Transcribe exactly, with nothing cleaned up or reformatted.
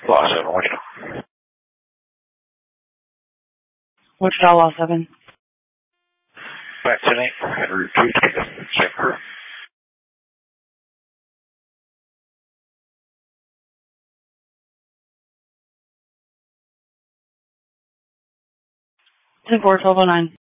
Law seven, Wichita. Wichita Law seven. Back to me. And route two to the same crew. ten four, twelve oh nine.